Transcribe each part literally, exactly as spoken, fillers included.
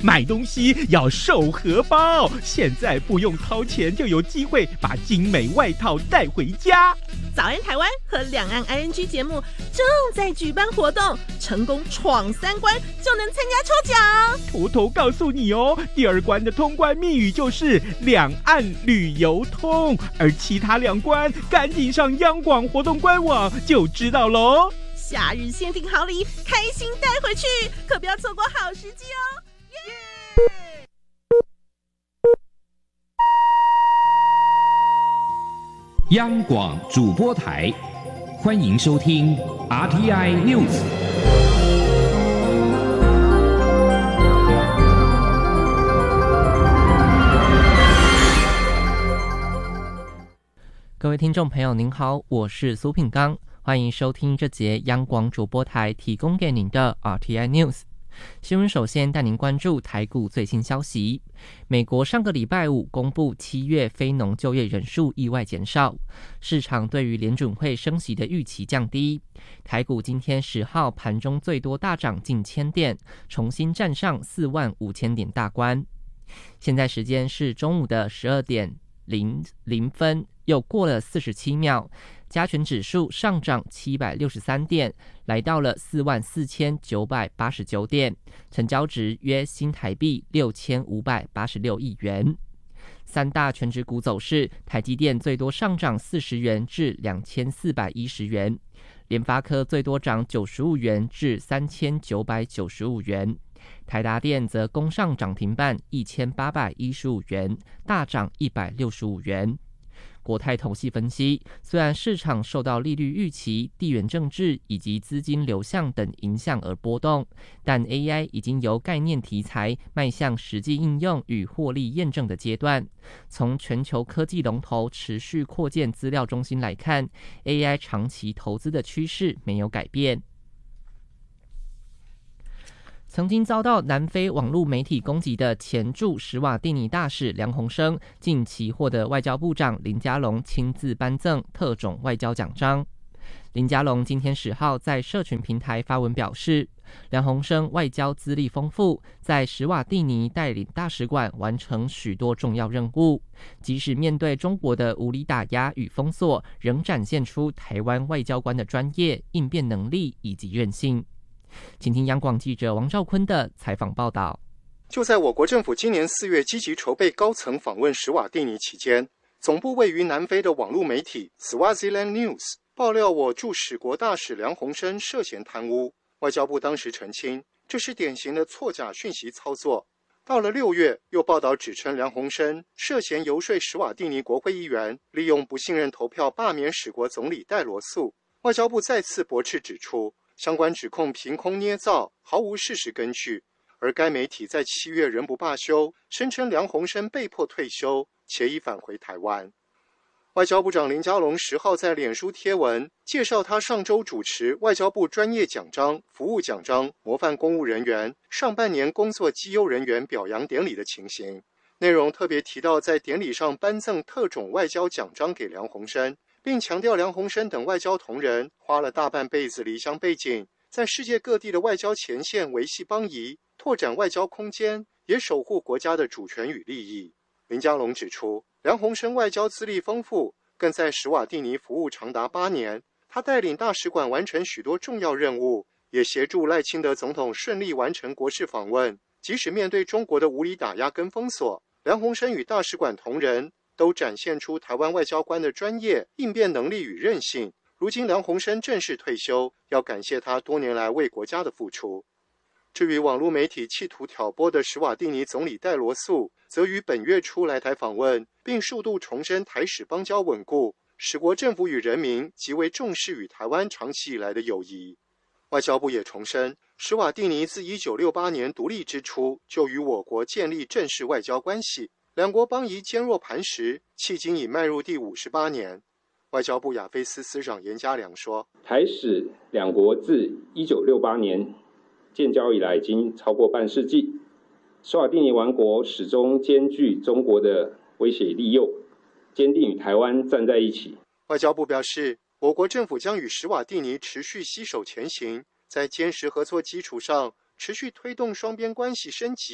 买东西要收荷包，现在不用掏钱就有机会把精美外套带回家。 早安台湾和两岸 I N G 节目正在举办活动，成功闯三关就能参加抽奖。 偷偷告诉你哦，第二关的通关密语就是两岸旅游通，而其他两关赶紧上央广活动官网就知道喽。 夏日限定好礼，开心带回去，可不要错过好时机哦！耶！ 央广主播台，欢迎收听 R T I News。 各位听众朋友您好，我是苏品刚，欢迎收听这节央广主播台提供给您的 R T I News 新闻。首先带您关注台股最新消息。美国上个礼拜五公布七月非农就业人数意外减少，市场对于联准会升息的预期降低。台股今天十号盘中最多大涨近千点，重新站上四万五千点大关。现在时间是中午的十二点零零分，又过了四十七秒，加权指数上涨七百六十三点，来到了四万四千九百八十九点，成交值约新台币六千五百八十六亿元。三大权值股走势，台积电最多上涨四十元至两千四百一十元，联发科最多涨九十五元至三千九百九十五元，台达电则攻上涨停板一千八百一十五元，大涨一百六十五元。国泰统系分析，虽然市场受到利率预期、地缘政治以及资金流向等影响而波动，但 A I 已经由概念题材迈向实际应用与获利验证的阶段。从全球科技龙头持续扩建资料中心来看， A I 长期投资的趋势没有改变。曾经遭到南非网络媒体攻击的前驻史瓦蒂尼大使梁鸿生，近期获得外交部长林佳龙亲自颁赠特种外交奖章。林佳龙今天十号在社群平台发文表示，梁鸿生外交资历丰富，在史瓦蒂尼带领大使馆完成许多重要任务，即使面对中国的无理打压与封锁，仍展现出台湾外交官的专业、应变能力以及韧性。请听央广记者王兆坤的采访报道。 就在我国政府今年四月积极筹备高层访问史瓦蒂尼期间，总部位于南非的网络媒体 Swaziland News 爆料我驻史国大使梁鸿生涉嫌贪污，外交部当时澄清，这是典型的错假讯息操作。到了六月，又报道指称梁鸿生涉嫌游说史瓦蒂尼国会议员，利用不信任投票罢免史国总理戴罗素。外交部再次驳斥指出，相关指控凭空捏造，毫无事实根据。而该媒体在七月仍不罢休，声称梁鸿生被迫退休，且已返回台湾。外交部长林佳龙十号在脸书贴文介绍他上周主持外交部专业奖章、服务奖章、模范公务人员上半年工作绩优人员表扬典礼的情形。内容特别提到，在典礼上颁赠特种外交奖章给梁鸿生，并强调梁鸿生等外交同仁花了大半辈子离乡背井，在世界各地的外交前线维系邦谊，拓展外交空间，也守护国家的主权与利益。林佳龙指出，梁鸿生外交资历丰富，更在史瓦蒂尼服务长达八年，他带领大使馆完成许多重要任务，也协助赖清德总统顺利完成国事访问。即使面对中国的无理打压跟封锁，梁鸿生与大使馆同仁都展现出台湾外交官的专业、应变能力与韧性。如今梁鸿生正式退休，要感谢他多年来为国家的付出。至于网络媒体企图挑拨的史瓦蒂尼总理戴罗素，则于本月初来台访问，并数度重申台史邦交稳固，史国政府与人民极为重视与台湾长期以来的友谊。外交部也重申，史瓦蒂尼自一九六八年独立之初就与我国建立正式外交关系，两国邦谊坚若磐石，迄今已迈入第五十八年。外交部亚非司司长严家良说， 台史两国自一九六八年建交以来已经超过半世纪，史瓦蒂尼王国始终兼具中国的威胁利诱，坚定与台湾站在一起。 外交部表示，我国政府将与史瓦蒂尼持续携手前行，在坚实合作基础上持续推动双边关系升级，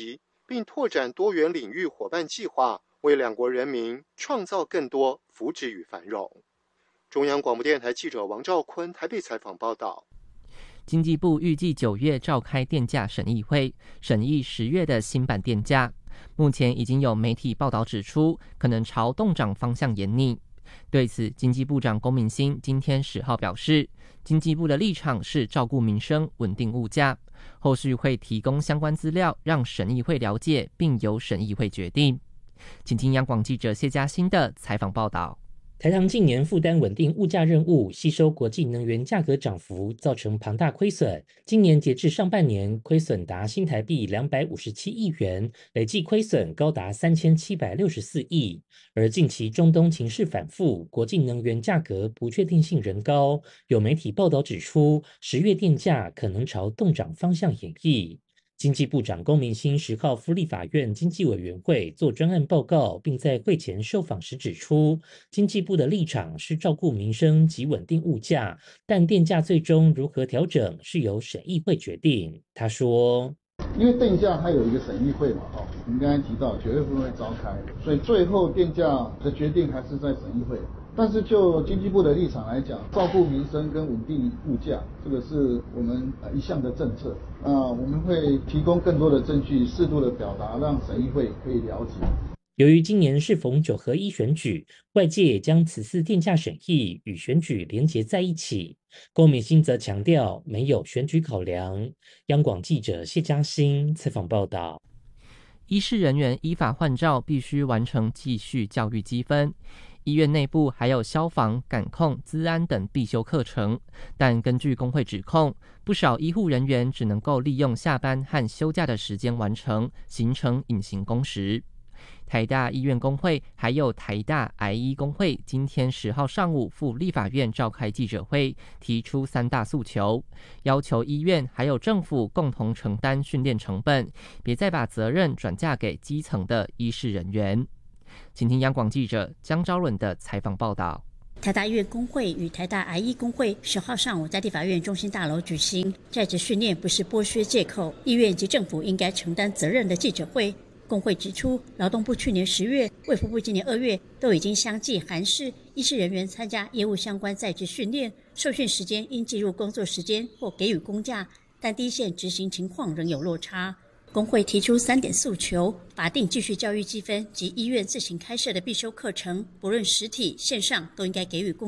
并拓展多元领域伙伴计划，为两国人民创造更多福祉与繁荣。中央广播电台记者王兆坤台北采访报道。 经济部预计九月召开电价审议会，审议十月的新版电价。目前已经有媒体报道指出，可能朝冻涨方向延拟。对此，经济部长龚明鑫今天十号表示，经济部的立场是照顾民生、稳定物价，后续会提供相关资料，让审议会了解，并由审议会决定。请听央广记者谢嘉欣的采访报道。 台糖近年负担稳定物价任务，吸收国际能源价格涨幅，造成庞大亏损。今年截至上半年，亏损达新台币两百五十七亿元，累计亏损高达三千七百六十四亿。而近期中东情势反复，国际能源价格不确定性仍高，有媒体报道指出，十月电价可能朝冻涨方向演绎。经济部长龚明鑫十号赴立法院经济委员会做专案报告，并在会前受访时指出，经济部的立场是照顾民生及稳定物价，但电价最终如何调整是由审议会决定。他说， 因为电价它有一个审议会嘛，哦，我们刚才提到九月份会召开，所以最后电价的决定还是在审议会。但是就经济部的立场来讲，照顾民生跟稳定物价，这个是我们一项的政策。那我们会提供更多的证据，适度的表达，让审议会可以了解。 由于今年适逢九合一选举，外界也将此次电价审议与选举连结在一起。龚明鑫则强调没有选举考量。央广记者谢嘉欣采访报道。 医事人员依法换照必须完成继续教育积分。医院内部还有消防、感控、资安等必修课程，但根据工会指控，不少医护人员只能够利用下班和休假的时间完成，形成隐形工时。台大医院工会还有台大癌医工会今天十号上午赴立法院召开记者会，提出三大诉求，要求医院还有政府共同承担训练成本，别再把责任转嫁给基层的医事人员。请听央广记者江昭伦的采访报道。 台大医院工会与台大癌医工会十号上午在立法院中心大楼举行在职训练不是剥削借口，医院及政府应该承担责任的记者会。工会指出，劳动部去年十月、卫福部今年二月都已经相继函示医事人员参加业务相关在职训练，受训时间应计入工作时间或给予公假，但第一线执行情况仍有落差。工会提出三点诉求：法定继续教育积分及医院自行开设的必修课程，不论实体、线上，都应该给予公